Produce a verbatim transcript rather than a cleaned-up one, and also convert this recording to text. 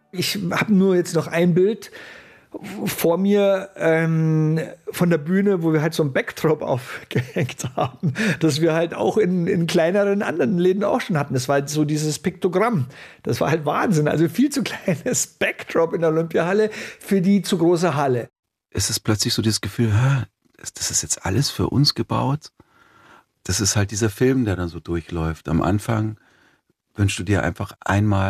Ich habe nur jetzt noch ein Bild vor mir ähm, von der Bühne, wo wir halt so ein Backdrop aufgehängt haben, das wir halt auch in, in kleineren anderen Läden auch schon hatten. Das war halt so dieses Piktogramm. Das war halt Wahnsinn. Also viel zu kleines Backdrop in der Olympiahalle für die zu große Halle. Es ist plötzlich so dieses Gefühl, das ist jetzt alles für uns gebaut. Das ist halt dieser Film, der dann so durchläuft. Am Anfang wünschst du dir einfach einmal